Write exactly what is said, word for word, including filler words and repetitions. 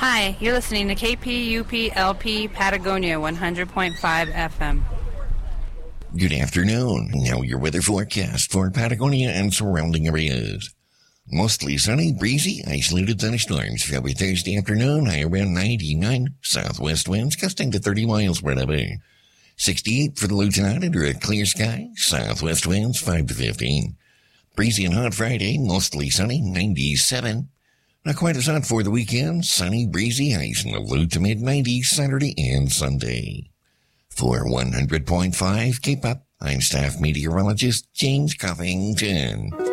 Hi, you're listening to K P U P L P Patagonia one hundred point five F M. Good afternoon. Now your weather forecast for Patagonia and surrounding areas. Mostly sunny, breezy, isolated thunderstorms for every Thursday afternoon, high around ninety-nine. Southwest winds gusting to thirty miles per hour. sixty-eight for the low tonight under a clear sky. Southwest winds five to fifteen. Breezy and hot Friday, mostly sunny, ninety-seven. Not quite as hot for the weekend. Sunny, breezy, highs in the low to mid nineties Saturday and Sunday. For one hundred point five K-Pop, I'm staff meteorologist James Covington.